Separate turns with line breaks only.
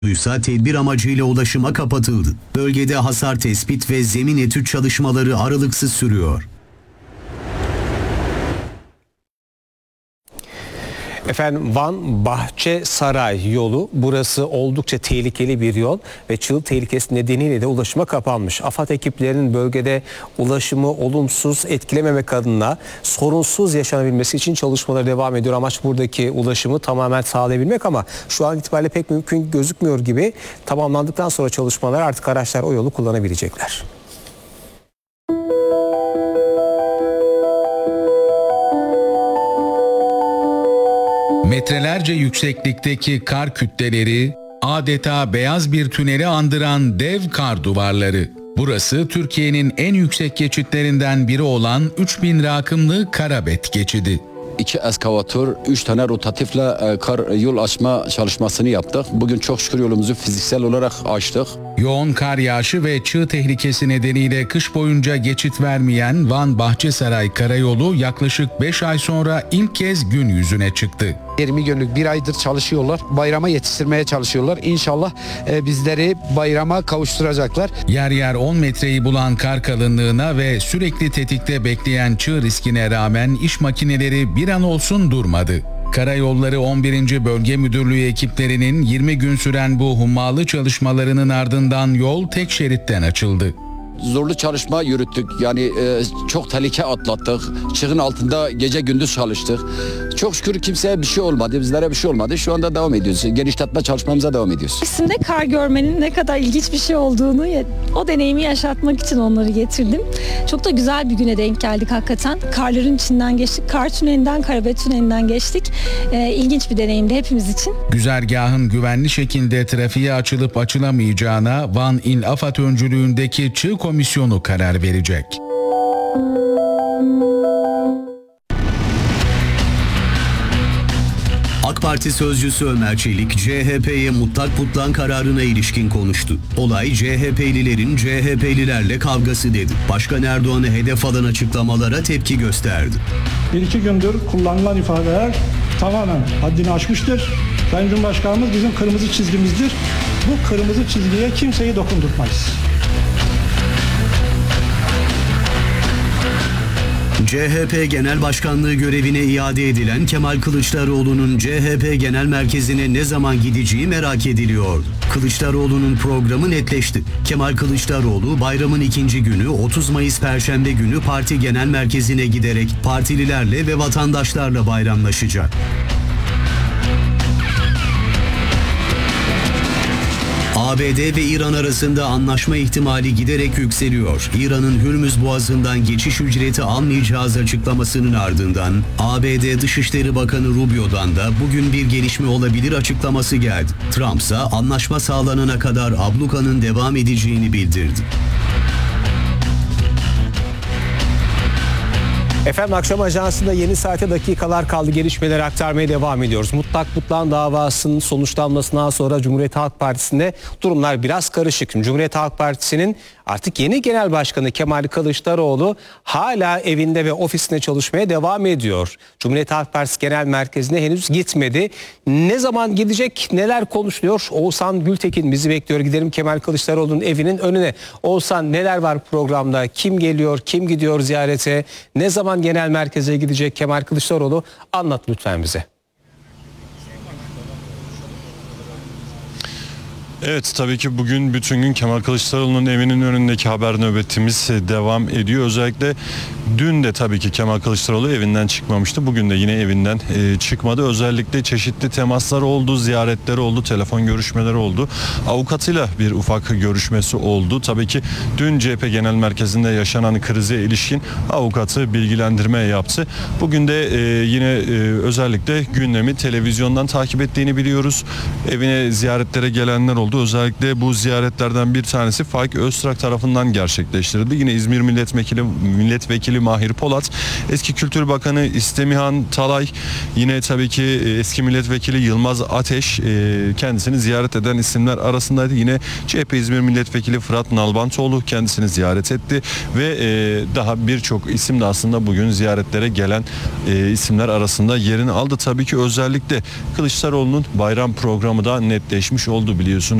ise tedbir amacıyla ulaşıma kapatıldı. Bölgede hasar tespit ve zemin etüt çalışmaları aralıksız sürüyor.
Efendim, Van Bahçesaray yolu, burası oldukça tehlikeli bir yol ve çığ tehlikesi nedeniyle de ulaşıma kapanmış. AFAD ekiplerinin bölgede ulaşımı olumsuz etkilememek adına sorunsuz yaşanabilmesi için çalışmaları devam ediyor. Amaç buradaki ulaşımı tamamen sağlayabilmek ama şu an itibariyle pek mümkün gözükmüyor gibi. Tamamlandıktan sonra çalışmalar, artık araçlar o yolu kullanabilecekler.
Metrelerce yükseklikteki kar kütleleri adeta beyaz bir tüneli andıran dev kar duvarları. Burası Türkiye'nin en yüksek geçitlerinden biri olan 3000 rakımlı Karabet geçidi.
2 eskavatör, 3 tane rotatifle kar yol açma çalışmasını yaptık. Bugün çok şükür yolumuzu fiziksel olarak açtık.
Yoğun kar yağışı ve çığ tehlikesi nedeniyle kış boyunca geçit vermeyen Van Bahçesaray Karayolu yaklaşık 5 ay sonra ilk kez gün yüzüne çıktı.
20 günlük bir aydır çalışıyorlar. Bayrama yetiştirmeye çalışıyorlar. İnşallah bizleri bayrama kavuşturacaklar.
Yer yer 10 metreyi bulan kar kalınlığına ve sürekli tetikte bekleyen çığ riskine rağmen iş makineleri bir an olsun durmadı. Karayolları 11. Bölge Müdürlüğü ekiplerinin 20 gün süren bu hummalı çalışmalarının ardından yol tek şeritten açıldı.
Zorlu çalışma yürüttük. Yani çok tehlike atlattık. Çığın altında gece gündüz çalıştık. Çok şükür kimseye bir şey olmadı. Bizlere bir şey olmadı. Şu anda devam ediyoruz. Genişletme çalışmamıza devam ediyoruz.
Aslında kar görmenin ne kadar ilginç bir şey olduğunu, o deneyimi yaşatmak için onları getirdim. Çok da güzel bir güne denk geldik hakikaten. Karların içinden geçtik. Kar tünelinden, Karabet tünelinden geçtik. İlginç bir deneyimdi hepimiz için.
Güzergahın güvenli şekilde trafiğe açılıp açılamayacağına Van İl AFAD öncülüğündeki çığ komisyonu karar verecek.
AK Parti sözcüsü Ömer Çelik, CHP'ye mutlak putlan kararına ilişkin konuştu. Olay CHP'lilerin CHP'lilerle kavgası dedi. Başkan Erdoğan'ı hedef alan açıklamalara tepki gösterdi.
1-2 gündür kullanılan ifadeler tamamen haddini aşmıştır. Sayın Cumhurbaşkanımız bizim kırmızı çizgimizdir. Bu kırmızı çizgiye kimseyi dokundurtmayız.
CHP Genel Başkanlığı görevine iade edilen Kemal Kılıçdaroğlu'nun CHP Genel Merkezi'ne ne zaman gideceği merak ediliyordu. Kılıçdaroğlu'nun programı netleşti. Kemal Kılıçdaroğlu bayramın ikinci günü 30 Mayıs Perşembe günü parti genel merkezine giderek partililerle ve vatandaşlarla bayramlaşacak. ABD ve İran arasında anlaşma ihtimali giderek yükseliyor. İran'ın Hürmüz Boğazı'ndan geçiş ücreti almayacağız açıklamasının ardından ABD Dışişleri Bakanı Rubio'dan da bugün bir gelişme olabilir açıklaması geldi. Trump ise anlaşma sağlanana kadar ablukanın devam edeceğini bildirdi.
Efendim, akşam ajansında yeni saate dakikalar kaldı. Gelişmeleri aktarmaya devam ediyoruz. Mutlak putlan davasının sonuçlanmasından sonra Cumhuriyet Halk Partisi'nde durumlar biraz karışık. Cumhuriyet Halk Partisi'nin artık yeni genel başkanı Kemal Kılıçdaroğlu hala evinde ve ofisinde çalışmaya devam ediyor. Cumhuriyet Halk Partisi Genel Merkezi'ne henüz gitmedi. Ne zaman gidecek, neler konuşuluyor? Oğuzhan Gültekin bizi bekliyor. Gidelim Kemal Kılıçdaroğlu'nun evinin önüne. Oğuzhan, neler var programda? Kim geliyor, kim gidiyor ziyarete? Ne zaman genel merkeze gidecek Kemal Kılıçdaroğlu? Anlat lütfen bize.
Evet, tabii ki bugün bütün gün Kemal Kılıçdaroğlu'nun evinin önündeki haber nöbetimiz devam ediyor. Özellikle dün de tabii ki Kemal Kılıçdaroğlu evinden çıkmamıştı. Bugün de yine evinden çıkmadı. Özellikle çeşitli temaslar oldu, ziyaretleri oldu, telefon görüşmeleri oldu. Avukatıyla bir ufak görüşmesi oldu. Tabii ki dün CHP Genel Merkezi'nde yaşanan krize ilişkin avukatı bilgilendirme yaptı. Bugün de yine özellikle gündemi televizyondan takip ettiğini biliyoruz. Evine ziyaretlere gelenler oldu. Özellikle bu ziyaretlerden bir tanesi Faik Öztrak tarafından gerçekleştirildi. Yine İzmir Milletvekili Mahir Polat, eski Kültür Bakanı İstemihan Talay, yine tabii ki eski milletvekili Yılmaz Ateş kendisini ziyaret eden isimler arasındaydı. Yine CHP İzmir Milletvekili Fırat Nalbantoğlu kendisini ziyaret etti ve daha birçok isim de aslında bugün ziyaretlere gelen isimler arasında yerini aldı. Tabii ki özellikle Kılıçdaroğlu'nun bayram programı da netleşmiş oldu biliyorsunuz.